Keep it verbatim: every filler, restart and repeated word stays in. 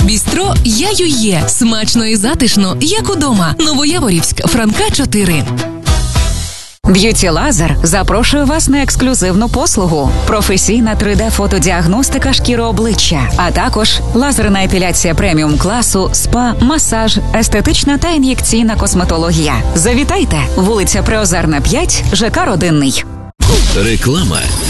Бістро «Я-ю-є». Смачно і затишно, як удома. Новояворівськ, Франка, чотири. Б'юті Лазер запрошує вас на ексклюзивну послугу. Професійна три де-фотодіагностика шкіри обличчя, а також лазерна епіляція преміум класу, спа, масаж, естетична та ін'єкційна косметологія. Завітайте! Вулиця Приозерна, п'ять, ЖК «Родинний». Реклама.